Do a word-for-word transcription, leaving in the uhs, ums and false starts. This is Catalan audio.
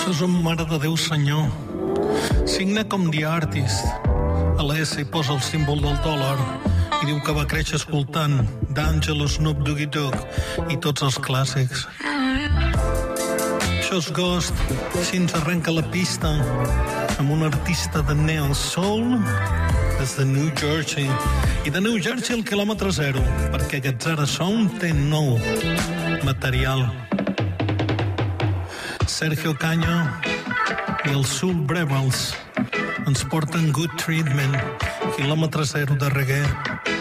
és un mare de Déu senyor. Signa com The Artist. A l'S hi posa el símbol del dòlar i diu que va créixer escoltant d'Angelo, Snoop Doggy Dogg i tots els clàssics. Això és Ghost, així ens arrenca la pista amb un artista de Neo Soul des de New Jersey. I de New Jersey al quilòmetre zero, perquè Gazzara Sound té nou material. Sergio Caño i els Soul Brevals ens porten Good Treatment, quilòmetre zero de reggae.